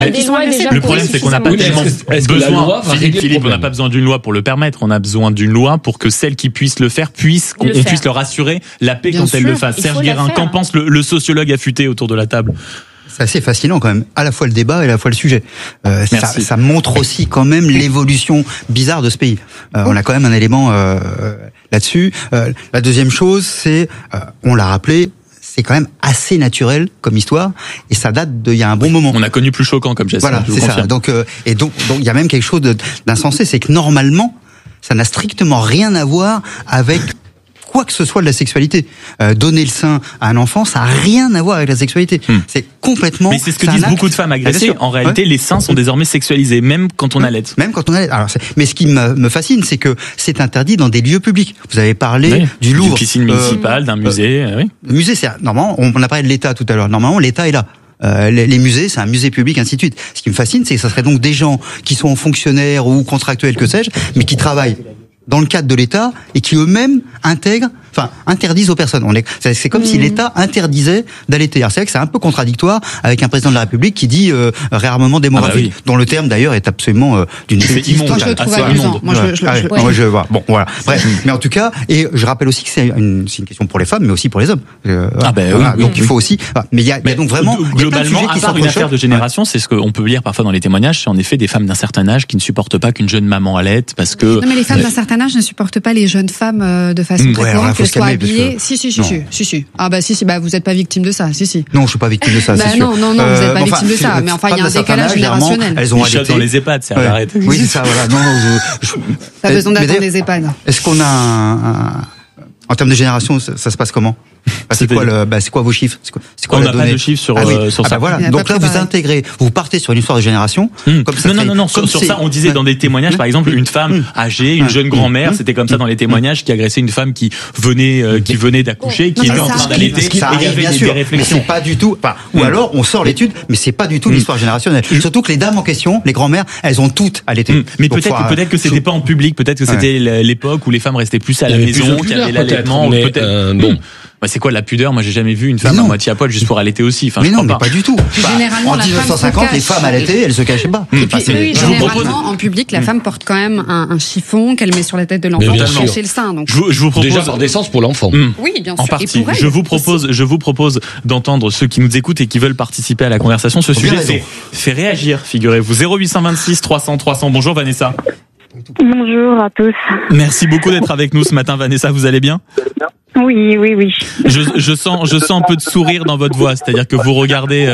Le problème, c'est qu'on n'a pas tellement besoin. Philippe, on n'a pas besoin d'une loi pour le permettre. On a besoin d'une loi pour que celles qui puissent le faire qu'on puisse leur assurer la paix quand elles le fassent. Serge Guérin, qu'en pense le sociologue affûté autour de la table? C'est assez fascinant quand même, à la fois le débat et à la fois le sujet. Ça montre aussi quand même l'évolution bizarre de ce pays. On a quand même un élément là-dessus. La deuxième chose, c'est, on l'a rappelé, c'est quand même assez naturel comme histoire, et ça date d'il y a un bon moment. On a connu plus choquant comme geste. Voilà, c'est ça. Donc il y a même quelque chose d'insensé, c'est que normalement, ça n'a strictement rien à voir avec quoi que ce soit de la sexualité. Donner le sein à un enfant, ça n'a rien à voir avec la sexualité. C'est complètement... Mais c'est ce que disent beaucoup de femmes agressées. En réalité, les seins sont désormais sexualisés, même quand on allait. Même quand on allait. Alors, mais ce qui me fascine, c'est que c'est interdit dans des lieux publics. Vous avez parlé du Louvre. D'une piscine municipale, d'un musée. Le musée, c'est... Normalement, on a parlé de l'État tout à l'heure. Normalement, l'État est là. Les musées, c'est un musée public, ainsi de suite. Ce qui me fascine, c'est que ça serait donc des gens qui sont fonctionnaires ou contractuels, que sais-je, mais qui travaillent dans le cadre de l'État et qui eux-mêmes interdisent aux personnes. C'est comme si l'État interdisait d'allaiter. Alors c'est vrai que c'est un peu contradictoire avec un président de la République qui dit réarmement démographique, dont le terme d'ailleurs est absolument d'une immonde. Moi je le trouve amusant. Moi je vois. Bon voilà. Bref, mais en tout cas, et je rappelle aussi que c'est une question pour les femmes, mais aussi pour les hommes. Donc il faut aussi. Mais il y a donc vraiment globalement, à part une affaire de génération, c'est ce qu'on peut lire parfois dans les témoignages, c'est en effet des femmes d'un certain âge qui ne supportent pas qu'une jeune maman allaite parce que. Non mais les femmes d'un certain âge ne supportent pas les jeunes femmes de façon très courante. Soit habillé. Si. Ah bah si, bah vous êtes pas victime de ça, si. Non, je suis pas victime de ça, c'est sûr. Non, vous êtes pas victime de ça, mais enfin il y a un décalage générationnel. Elles ont allaité dans les EHPAD, c'est arrête. Oui, c'est ça, voilà. Ça a besoin d'attendre les EHPAD. Est-ce qu'on a en termes de génération, ça se passe comment? C'est quoi vos chiffres? C'est quoi on la n'a pas de chiffres sur ça. Voilà. Donc là, vous intégrez, vous partez sur une histoire de génération. Comme ça non. Sur ça, on disait dans des témoignages, par exemple, une femme âgée, une jeune grand-mère, c'était comme ça dans les témoignages, qui agressait une femme qui venait d'accoucher, qui était en train d'allaiter, et il y avait des réflexions. C'est pas du tout, ou alors on sort l'étude, mais c'est pas du tout l'histoire générationnelle. Surtout que les dames en question, les grand-mères, elles ont toutes allaité. Mais peut-être que c'était pas en public, peut-être que c'était l'époque où les femmes restaient plus à la maison, qui avaient l'allaitement, peut-être. C'est quoi la pudeur? Moi, j'ai jamais vu une femme à moitié à poil juste pour allaiter aussi. Enfin, mais non, mais pas du tout. Généralement, en 1950, les femmes allaitaient, elles se cachaient pas. Généralement, en public, la femme porte quand même un chiffon qu'elle met sur la tête de l'enfant pour cacher le sein. Donc, je vous propose déjà par décence pour l'enfant. Oui, bien sûr. En partie. Je vous propose d'entendre ceux qui nous écoutent et qui veulent participer à la conversation. Ce sujet fait réagir, figurez-vous. 0826 300 300. Bonjour Vanessa. Bonjour à tous. Merci beaucoup d'être avec nous ce matin, Vanessa. Vous allez bien? Oui. Je sens un peu de sourire dans votre voix, c'est-à-dire que vous regardez.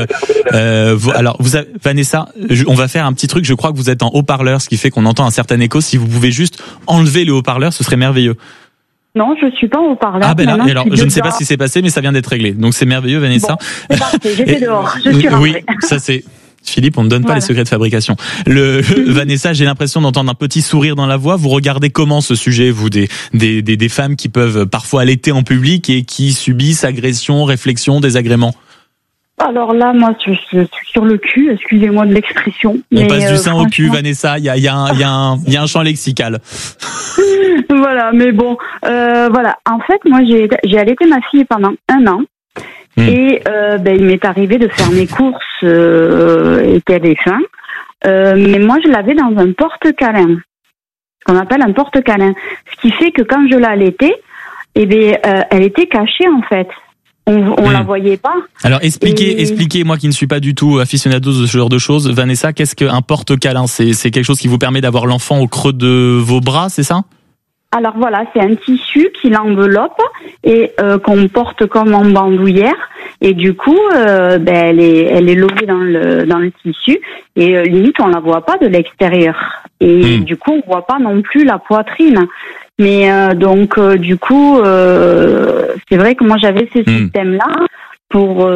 Vanessa, on va faire un petit truc. Je crois que vous êtes en haut-parleur, ce qui fait qu'on entend un certain écho. Si vous pouvez juste enlever le haut-parleur, ce serait merveilleux. Non, je suis pas en haut-parleur. Alors, je ne sais pas ce qui s'est passé, mais ça vient d'être réglé. Donc c'est merveilleux, Vanessa. Bon, c'est parfait. J'étais dehors. Je suis rentrée. Oui, ça c'est. Philippe, on ne donne pas les secrets de fabrication. Vanessa, j'ai l'impression d'entendre un petit sourire dans la voix. Vous regardez comment ce sujet, vous, des femmes qui peuvent parfois allaiter en public et qui subissent agressions, réflexions, désagréments? Alors là, moi, je suis sur le cul, excusez-moi de l'expression. On passe du sein au cul, Vanessa, il y a un champ lexical. Voilà, mais bon, voilà. En fait, moi, j'ai allaité ma fille pendant 1 an. Et il m'est arrivé de faire mes courses et qu'elle ait faim. Mais moi, je l'avais dans un porte-câlin, ce qu'on appelle un porte-câlin. Ce qui fait que quand je l'ai allaitée, elle était cachée en fait. On la voyait pas. Alors expliquez, moi qui ne suis pas du tout aficionado de ce genre de choses, Vanessa, qu'est-ce qu'un porte-câlin? C'est quelque chose qui vous permet d'avoir l'enfant au creux de vos bras, c'est ça? Alors voilà, c'est un tissu qui l'enveloppe et qu'on porte comme en bandoulière. Et du coup, elle est logée dans le tissu et limite on la voit pas de l'extérieur. Et du coup, on voit pas non plus la poitrine. Mais du coup, c'est vrai que moi j'avais ce système-là pour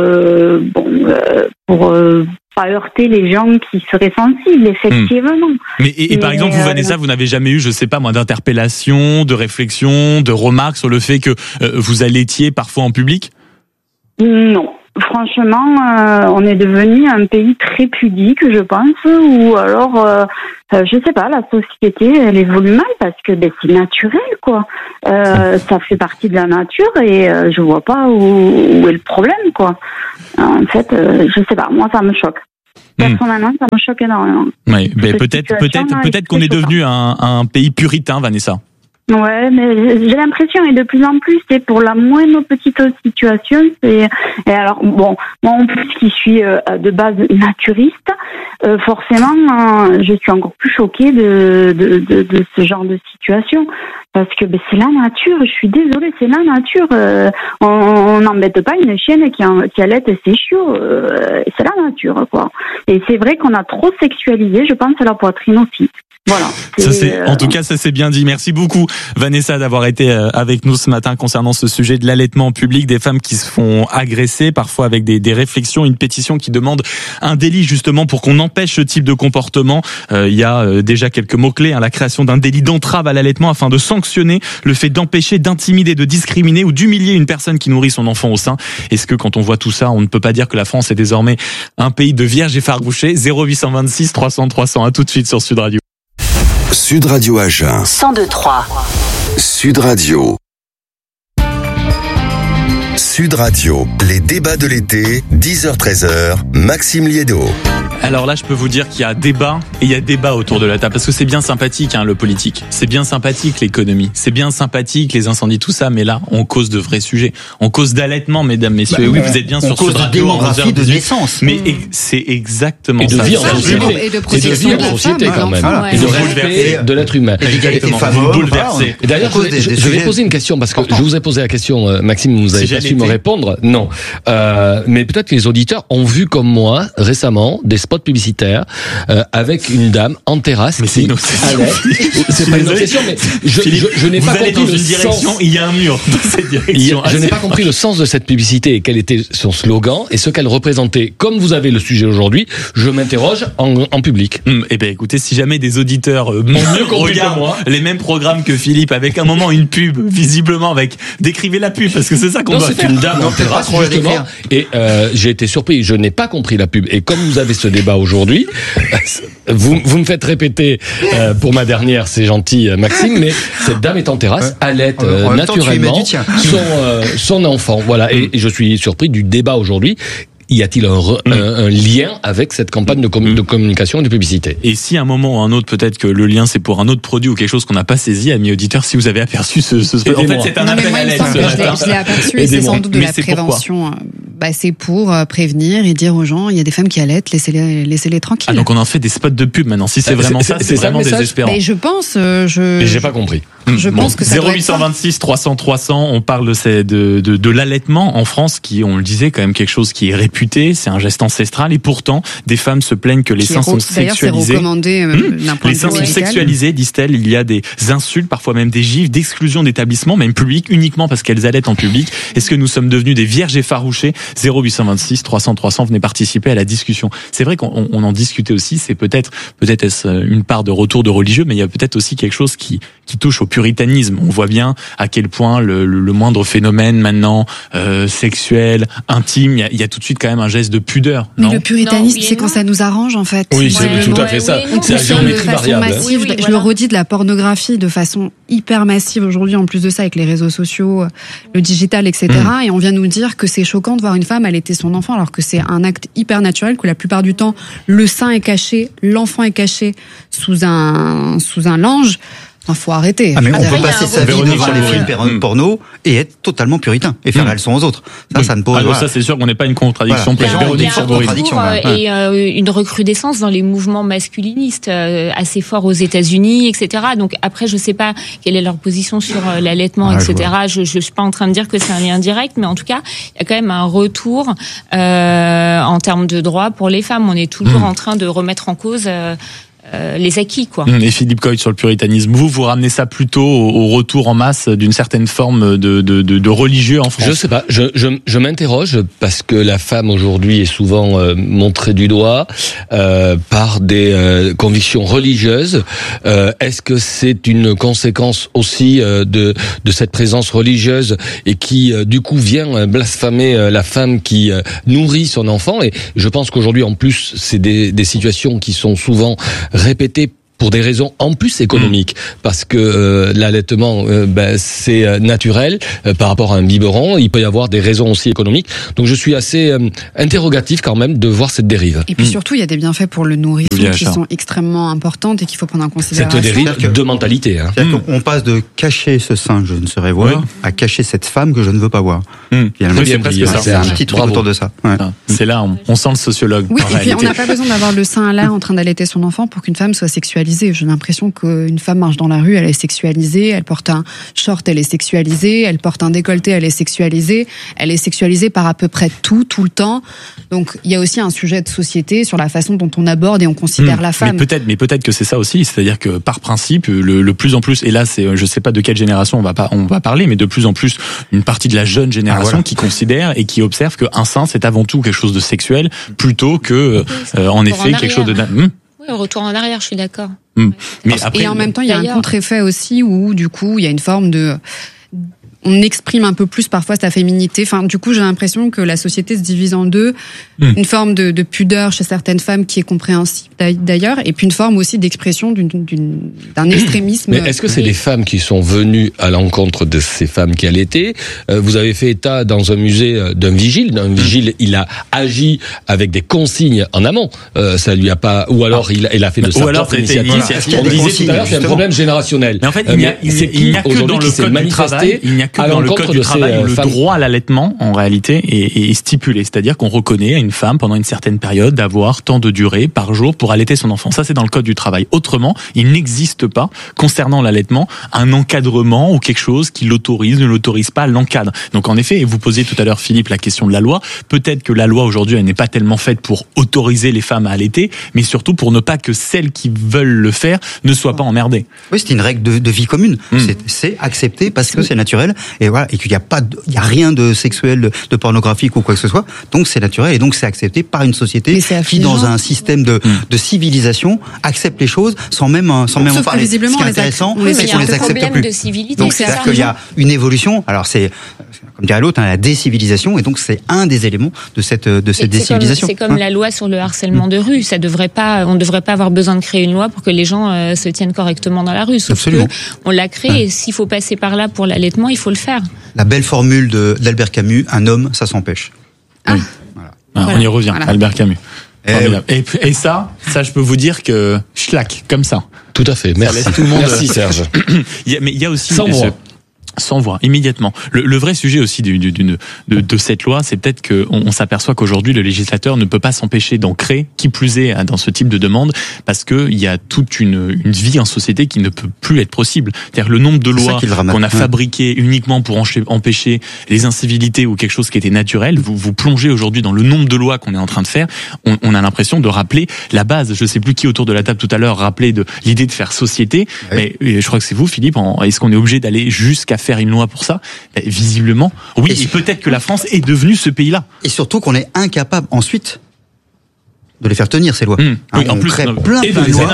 pas heurter les gens qui seraient sensibles, effectivement. Mais par exemple, vous, Vanessa, vous n'avez jamais eu, je sais pas moi, d'interpellation, de réflexion, de remarques sur le fait que vous allaitiez parfois en public? Non. Franchement, on est devenu un pays très pudique, je pense, ou alors, je sais pas, la société, elle évolue mal parce que c'est naturel, quoi. Ça fait partie de la nature et je vois pas où est le problème, quoi. En fait, je sais pas, moi ça me choque. Personnellement, ça me choque énormément. Oui, mais peut-être qu'on est devenu un pays puritain, Vanessa. Ouais, mais j'ai l'impression, et de plus en plus, c'est pour la moindre petite situation, et alors, bon, moi en plus qui suis de base naturiste, forcément, je suis encore plus choquée de ce genre de situation. Parce que c'est la nature, je suis désolée, c'est la nature. On n'embête pas une chienne qui allait ses chiots. C'est la nature, quoi. Et c'est vrai qu'on a trop sexualisé, je pense, à la poitrine aussi. Voilà. En tout cas, ça c'est bien dit. Merci beaucoup, Vanessa, d'avoir été avec nous ce matin concernant ce sujet de l'allaitement public, des femmes qui se font agresser, parfois avec des réflexions, une pétition qui demande un délit justement pour qu'on empêche ce type de comportement. Il y a déjà quelques mots-clés, la création d'un délit d'entrave à l'allaitement afin de sanctionner le fait d'empêcher, d'intimider, de discriminer ou d'humilier une personne qui nourrit son enfant au sein. Est-ce que quand on voit tout ça, on ne peut pas dire que la France est désormais un pays de vierges effarouchées? 0826 300 300, à tout de suite sur Sud Radio. Sud Radio Agen 102.3. Sud Radio. Sud Radio, les débats de l'été, 10h-13h, Maxime Liédo. Alors là, je peux vous dire qu'il y a débat et il y a débat autour de la table parce que c'est bien sympathique le politique, c'est bien sympathique l'économie, c'est bien sympathique les incendies, tout ça, mais là on cause de vrais sujets, on cause d'allaitement, mesdames, messieurs. Oui, vous êtes bien sur Sud Radio. On cause de démographie, de naissance. Mais c'est exactement ça. Et de protection de la société quand même, et de respect de l'être humain. Bouleversé. Et d'ailleurs, je vais poser une question parce que je vous ai posé la question, Maxime, vous n'avez pas su me répondre. Non, mais peut-être que les auditeurs ont vu comme moi récemment des spots publicitaires avec une dame en terrasse. Mais c'est une obsession. C'est pas une obsession, mais je n'ai pas compris le sens. Il y a un mur dans cette direction. Je n'ai pas compris le sens de cette publicité et quel était son slogan et ce qu'elle représentait. Comme vous avez le sujet aujourd'hui, je m'interroge en public. Eh ben, écoutez, si jamais des auditeurs regardent les mêmes programmes que Philippe, avec un moment une pub, visiblement, décrivez la pub, parce que c'est ça qu'on doit faire. C'est une dame en terrasse, justement. Et j'ai été surpris, je n'ai pas compris la pub. Et comme vous avez ce débat aujourd'hui, vous me faites répéter pour ma dernière, c'est gentil, Maxime, mais cette dame est en terrasse, allaite naturellement son enfant. Voilà, et je suis surpris du débat aujourd'hui. Y a-t-il un lien avec cette campagne de communication et de publicité? Et si à un moment ou à un autre, peut-être que le lien c'est pour un autre produit ou quelque chose qu'on n'a pas saisi, amis auditeurs, si vous avez aperçu ce en fait, c'est un appel à l'aide. Je l'ai aperçu et c'est sans doute de la prévention. C'est pour prévenir et dire aux gens, il y a des femmes qui allaitent, laissez-les tranquilles. Ah, donc on en fait des spots de pub maintenant. Si c'est vraiment ça, c'est vraiment désespérant. Mais je pense, Mais j'ai pas compris. Je pense que ça 0826 300 300, on parle de l'allaitement en France, qui, on le disait, quand même quelque chose qui est réputé, c'est un geste ancestral, et pourtant des femmes se plaignent que les seins sont sexualisés. D'ailleurs, c'est recommandé d'un point de vue les seins sont sexualisés, disent-elles. Il y a des insultes, parfois même des gifs, d'exclusion d'établissements, même publics, uniquement parce qu'elles allaitent en public. Est-ce que nous sommes devenus des vierges effarouchées? 0826 300 300, venez participer à la discussion. C'est vrai qu'on en discutait aussi. C'est peut-être est-ce une part de retour de religieux, mais il y a peut-être aussi quelque chose qui touche au puritanisme. On voit bien à quel point le moindre phénomène maintenant sexuel, intime, il y a tout de suite quand même un geste de pudeur. Mais le puritanisme, c'est quand ça nous arrange en fait. Oui, c'est tout à fait ça. C'est la géométrie variable. Massive, je le redis, de la pornographie de façon hyper massive aujourd'hui, en plus de ça avec les réseaux sociaux, le digital, etc. Et on vient nous dire que c'est choquant de voir une femme allaiter son enfant, alors que c'est un acte hyper naturel, que la plupart du temps le sein est caché, l'enfant est caché sous un linge. Faut arrêter. Mais on peut passer sa vie devant les films porno et être totalement puritain et faire la leçon aux autres. Ça ne pose pas. Ça, c'est sûr qu'on n'est pas une contradiction. Et une recrudescence dans les mouvements masculinistes assez forts aux États-Unis, etc. Donc après, je sais pas quelle est leur position sur l'allaitement, etc. Je suis pas en train de dire que c'est un lien direct, mais en tout cas, il y a quand même un retour en termes de droits pour les femmes. On est toujours en train de remettre en cause les acquis, quoi. Et Philippe Coy sur le puritanisme, vous ramenez ça plutôt au retour en masse d'une certaine forme de religieux en France? Je sais pas, je m'interroge parce que la femme aujourd'hui est souvent montrée du doigt par des convictions religieuses. Est-ce que c'est une conséquence aussi de cette présence religieuse et qui du coup vient blasphémer la femme qui nourrit son enfant? Et je pense qu'aujourd'hui en plus c'est des situations qui sont souvent répétées pour des raisons en plus économiques, parce que l'allaitement, c'est naturel par rapport à un biberon. Il peut y avoir des raisons aussi économiques. Donc je suis assez interrogatif quand même de voir cette dérive. Et puis surtout, il y a des bienfaits pour le nourrisson qui sont extrêmement importantes et qu'il faut prendre en considération. Cette dérive de mentalité. Hein. On passe de cacher ce sein que je ne saurais voir à cacher cette femme que je ne veux pas voir. Finalement, c'est un petit truc autour de ça. Ouais. C'est là, on sent le sociologue. Oui, et puis on n'a pas besoin d'avoir le sein là en train d'allaiter son enfant pour qu'une femme soit sexualisée. J'ai l'impression qu'une femme marche dans la rue, elle est sexualisée, elle porte un short, elle est sexualisée, elle porte un décolleté, elle est sexualisée par à peu près tout le temps. Donc il y a aussi un sujet de société sur la façon dont on aborde et on considère la femme. Mais peut-être que c'est ça aussi, c'est-à-dire que par principe, le plus en plus, et là c'est, je sais pas de quelle génération on va parler, mais de plus en plus une partie de la jeune génération qui considère et qui observe qu'un sein c'est avant tout quelque chose de sexuel plutôt que en effet quelque chose de Oui, retour en arrière, je suis d'accord. Mais après, et en même temps, il y a un contre-effet aussi où, du coup, il y a une forme de... On exprime un peu plus parfois sa féminité. Enfin, du coup, j'ai l'impression que la société se divise en deux. Une forme de pudeur chez certaines femmes qui est compréhensible d'ailleurs, et puis une forme aussi d'expression d'un extrémisme. Mais est-ce que c'est les femmes qui sont venues à l'encontre de ces femmes qui allaitaient ? Vous avez fait état dans un musée d'un vigile. Il a agi avec des consignes en amont. Ça lui a pas, ou alors il a fait de sa propre initiative. On disait tout à l'heure, c'est un problème générationnel. Mais en fait, il n'y a que dans le code du travail, dans le code du travail où le droit à l'allaitement, en réalité, est stipulé. C'est-à-dire qu'on reconnaît à une femme, pendant une certaine période, d'avoir tant de durée par jour pour allaiter son enfant. Ça, c'est dans le code du travail. Autrement, il n'existe pas, concernant l'allaitement, un encadrement ou quelque chose qui l'autorise, ne l'autorise pas, l'encadre. Donc, en effet, et vous posiez tout à l'heure, Philippe, la question de la loi. Peut-être que la loi, aujourd'hui, elle n'est pas tellement faite pour autoriser les femmes à allaiter, mais surtout pour ne pas que celles qui veulent le faire ne soient pas emmerdées. Oui, c'est une règle de vie commune. C'est accepté parce que c'est naturel. Et voilà, et qu'il n'y a rien de sexuel, de pornographique ou quoi que ce soit. Donc c'est naturel et donc c'est accepté par une société qui, dans un système de civilisation, accepte les choses sans même en parler. Ce qui est intéressant, c'est qu'on les accepte plus. De civilité, donc c'est-à-dire qu'il y a une évolution. Alors c'est, comme dirait l'autre, la décivilisation, et donc c'est un des éléments de cette décivilisation. C'est comme la loi sur le harcèlement de rue. On ne devrait pas avoir besoin de créer une loi pour que les gens se tiennent correctement dans la rue. Sauf que on l'a créé et s'il faut passer par là pour l'allaitement, il faut le faire. La belle formule d'Albert Camus, un homme, ça s'empêche. Voilà. On y revient, Albert Camus. Et ça, je peux vous dire que schlack, comme ça. Tout à fait, merci. Tout le monde. Merci Serge. Mais il y a aussi... Sans voix, immédiatement. Le vrai sujet aussi de cette loi, c'est peut-être qu'on s'aperçoit qu'aujourd'hui le législateur ne peut pas s'empêcher d'en créer, qui plus est dans ce type de demande, parce que il y a toute une vie en société qui ne peut plus être possible. C'est-à-dire le nombre de lois qu'on a fabriquées uniquement pour empêcher les incivilités ou quelque chose qui était naturel. Vous plongez aujourd'hui dans le nombre de lois qu'on est en train de faire. On a l'impression de rappeler la base. Je sais plus qui autour de la table tout à l'heure rappelait de l'idée de faire société. Oui. Mais je crois que c'est vous, Philippe. Est-ce qu'on est obligé d'aller jusqu'à faire une loi pour ça? Visiblement, oui. Et peut-être que la France est devenue ce pays-là. Et surtout qu'on est incapable ensuite de les faire tenir, ces lois. Oui, en plus, plein de lois.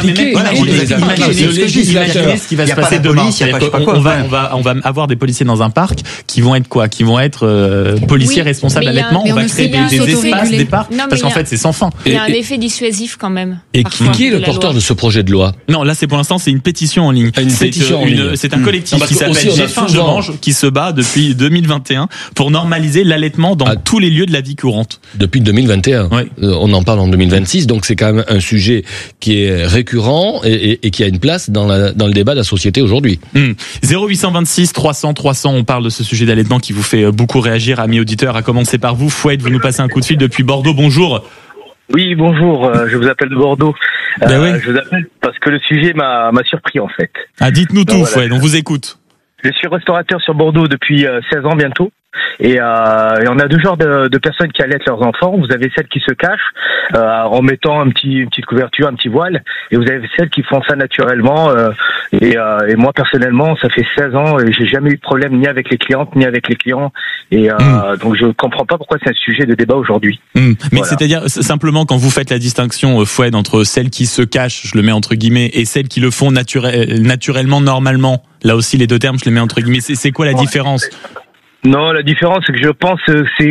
Imaginez ce qui va se passer demain. On va avoir des policiers dans un parc qui vont être quoi? Qui vont être policiers responsables d'allaitement. On va créer des espaces, des parcs. Parce qu'en fait, c'est sans fin. Il y a un effet dissuasif quand même. Et qui est le porteur de ce projet de loi? Non, là, c'est pour l'instant, c'est une pétition en ligne. C'est un collectif qui s'appelle J'ai faim, je mange, qui se bat depuis 2021 pour normaliser l'allaitement dans tous les lieux de la vie courante. Depuis 2021. On en parle en 2021. Donc c'est quand même un sujet qui est récurrent et qui a une place dans le débat de la société aujourd'hui. 0826 300 300, on parle de ce sujet d'allaitement qui vous fait beaucoup réagir, amis auditeurs, à commencer par vous. Fouette, vous nous passez un coup de fil depuis Bordeaux, bonjour. Oui, bonjour, je vous appelle de Bordeaux. Je vous appelle parce que le sujet m'a surpris en fait. Dites-nous tout, Fouette, on vous écoute. Je suis restaurateur sur Bordeaux depuis 16 ans bientôt. Et on a deux genres de personnes qui allaitent leurs enfants. Vous avez celles qui se cachent en mettant une petite couverture, un petit voile, et vous avez celles qui font ça naturellement. Et moi personnellement, ça fait 16 ans et j'ai jamais eu de problème ni avec les clientes ni avec les clients. Et donc je comprends pas pourquoi c'est un sujet de débat aujourd'hui. Mais voilà. C'est-à-dire simplement quand vous faites la distinction, Foued, entre celles qui se cachent, je le mets entre guillemets, et celles qui le font naturellement, normalement. Là aussi, les deux termes, je les mets entre guillemets. C'est quoi la différence? Non, la différence, c'est que je pense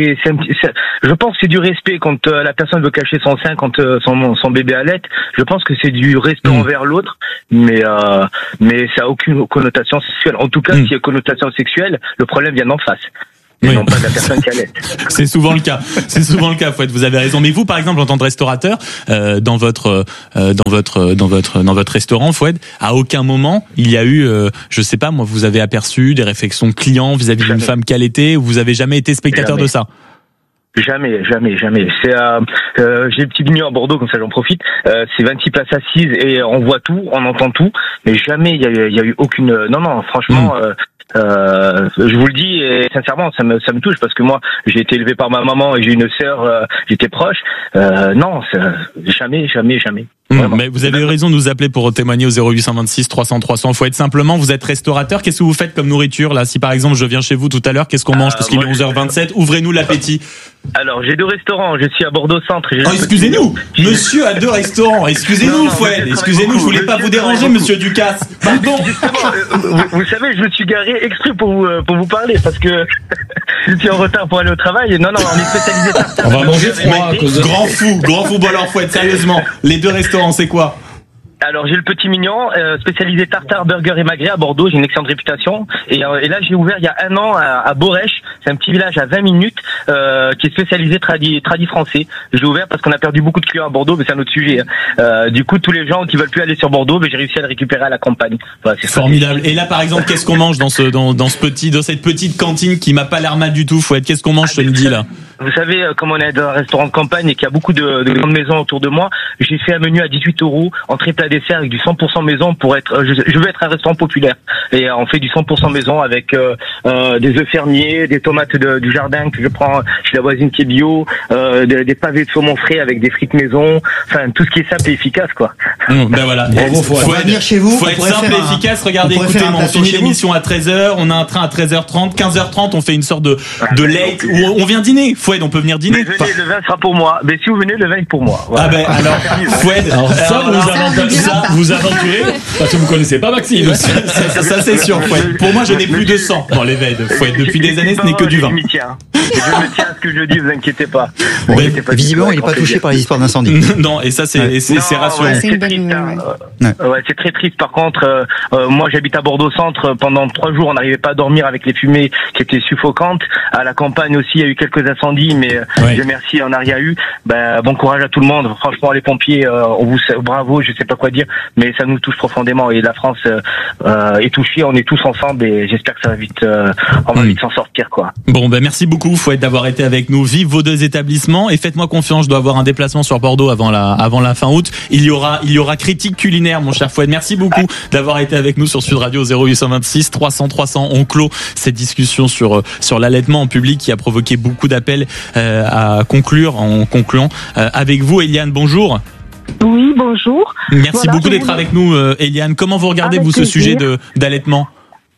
c'est du respect quand la personne veut cacher son sein quand son bébé allait. Je pense que c'est du respect envers l'autre, mais ça a aucune connotation sexuelle. En tout cas, s'il y a connotation sexuelle, le problème vient d'en face. Et non pas de la personne qui allait. C'est souvent le cas. Fouad, vous avez raison. Mais vous, par exemple, en tant que restaurateur, dans votre restaurant, Fouad, à aucun moment il y a eu, je sais pas moi, vous avez aperçu des réflexions clients vis-à-vis d'une femme qui allaitait, ou vous avez jamais été spectateur de ça? Jamais. C'est j'ai le petit vignoble à Bordeaux, comme ça j'en profite. C'est 26 places assises et on voit tout, on entend tout, mais jamais il y a eu aucune. Non, franchement. Je vous le dis et sincèrement, ça me touche parce que moi, j'ai été élevé par ma maman et j'ai une sœur, j'étais proche. Non, jamais. Mais vous avez eu raison de nous appeler pour témoigner au 0826 300 300. Faut être simplement, vous êtes restaurateur. Qu'est-ce que vous faites comme nourriture là? Si par exemple je viens chez vous tout à l'heure, qu'est-ce qu'on mange? Parce qu'il est 11h27. Ouvrez-nous l'appétit. Alors j'ai 2 restaurants. Je suis à Bordeaux Centre. Excusez-nous, monsieur a 2 restaurants. Excusez-nous, Fouad. Excusez-nous, je voulais pas vous déranger, monsieur Ducasse. Pardon. Vous savez, je me suis garé exprès pour vous parler parce que je suis en retard pour aller au travail. Non, on est spécialisé tartare. On va manger froid. Grand fou. Bon alors Fouad, sérieusement, les 2 restaurants, c'est quoi? Alors j'ai le Petit Mignon, spécialisé tartare, burger et magret à Bordeaux. J'ai une excellente réputation. Et là j'ai ouvert il y a 1 an à Borèche. C'est un petit village à 20 minutes qui est spécialisé tradi français. Je l'ai ouvert parce qu'on a perdu beaucoup de clients à Bordeaux, mais c'est un autre sujet. Du coup, tous les gens qui veulent plus aller sur Bordeaux, mais j'ai réussi à le récupérer à la campagne. Voilà, c'est formidable. Et là, par exemple, qu'est-ce qu'on mange dans cette petite cantine qui m'a pas l'air mal du tout, Fouad? Qu'est-ce qu'on mange ce midi là? Vous savez, comme on est dans un restaurant de campagne et qu'il y a beaucoup de grandes maisons autour de moi, j'ai fait un menu à 18 €, entrée plat dessert avec du 100% maison pour être. Je veux être un restaurant populaire et on fait du 100% maison avec des œufs fermiers, des tomates du jardin que je prends chez la voisine qui est bio, des pavés de saumon frais avec des frites maison, enfin tout ce qui est simple et efficace quoi. Ben voilà. Faut venir chez vous. Faut être simple et efficace. Regardez, écoutez, on finit l'émission à 13h, on a un train à 13h30, 15h30, on fait une sorte de late où on vient dîner. Fouad, on peut venir dîner. Venez, le vin sera pour moi. Mais si vous venez, le vin est pour moi. Voilà. Ah ben alors, Fouad, vous aventurez parce que vous connaissez pas Maxime. Ça c'est sûr, Fouad. Pour moi, je n'ai plus de sang dans les veines, Fouad. Depuis des années, ce n'est que du vin. Je me tiens à ce que je dis, vous inquiétez pas. Visiblement, il n'est pas touché par les histoires d'incendie. Non, et ça c'est rassurant. C'est triste. Ouais, c'est très triste. Par contre, moi j'habite à Bordeaux Centre. Pendant 3 jours, on n'arrivait pas à dormir avec les fumées qui étaient suffocantes. À la campagne aussi, il y a eu quelques incendies, mais Dieu merci, on n'a rien eu. Bon courage à tout le monde. Franchement, les pompiers, on vous bravo, je sais pas quoi dire, mais ça nous touche profondément. Et la France est touchée, on est tous ensemble et j'espère que ça va vite, on va vite s'en sortir quoi. Bon, merci beaucoup, Fouad, d'avoir été avec nous. Vive vos 2 établissements et faites-moi confiance, je dois avoir un déplacement sur Bordeaux avant la fin août. Il y aura critique culinaire, mon cher Fouad. Merci beaucoup d'avoir été avec nous sur Sud Radio 0826 300 300. On clôt cette discussion sur l'allaitement en public qui a provoqué beaucoup d'appels à conclure en concluant avec vous. Eliane, bonjour. Oui, bonjour. Merci beaucoup d'être avec nous, Eliane. Comment vous regardez, vous, ce sujet d'allaitement?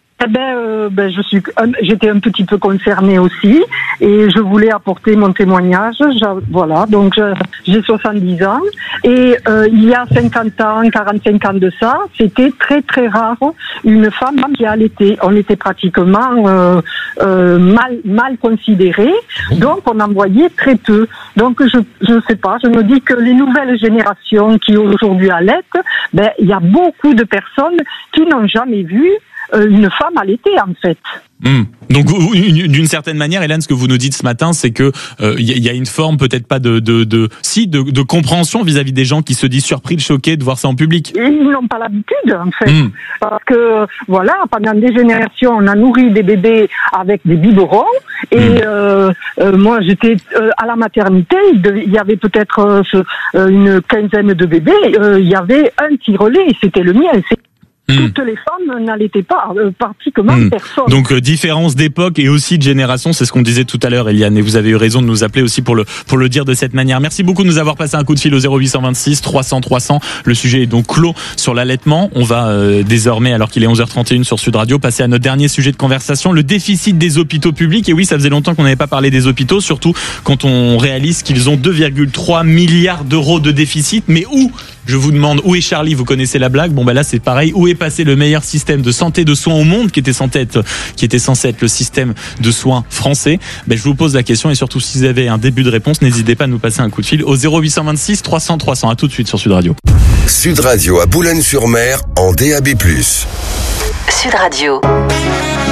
J'étais un petit peu concernée aussi et je voulais apporter mon témoignage. Voilà, donc j'ai 70 ans et il y a 50 ans, 45 ans de ça, c'était très très rare une femme qui allaitait. On était pratiquement mal considérés, donc on en voyait très peu. Donc je sais pas, je me dis que les nouvelles générations qui aujourd'hui allaitent, il y a beaucoup de personnes qui n'ont jamais vu une femme allaitée en fait. Donc d'une certaine manière, Hélène, ce que vous nous dites ce matin, c'est que il y a une forme peut-être pas de compréhension vis-à-vis des gens qui se disent surpris, choqués de voir ça en public. Ils n'ont pas l'habitude en fait, parce que voilà, pendant des générations, on a nourri des bébés avec des biberons et moi j'étais à la maternité, il y avait peut-être une quinzaine de bébés, il y avait un tire-lait, c'était le mien. Toutes les femmes n'allaitaient pas, pratiquement personne. Donc différence d'époque et aussi de génération, c'est ce qu'on disait tout à l'heure, Eliane, et vous avez eu raison de nous appeler aussi pour le dire de cette manière. Merci beaucoup de nous avoir passé un coup de fil au 0826 300 300. Le sujet est donc clos sur l'allaitement. On va désormais, alors qu'il est 11h31 sur Sud Radio, passer à notre dernier sujet de conversation, le déficit des hôpitaux publics. Et oui, ça faisait longtemps qu'on n'avait pas parlé des hôpitaux, surtout quand on réalise qu'ils ont 2,3 milliards d'euros de déficit. Mais où Je vous demande où est Charlie, vous connaissez la blague. Bon là c'est pareil, où est passé le meilleur système de santé de soins au monde qui était censé être le système de soins français. Je vous pose la question et surtout si vous avez un début de réponse, n'hésitez pas à nous passer un coup de fil au 0826 300 300. À tout de suite sur Sud Radio. Sud Radio à Boulogne-sur-Mer en DAB+. Sud Radio.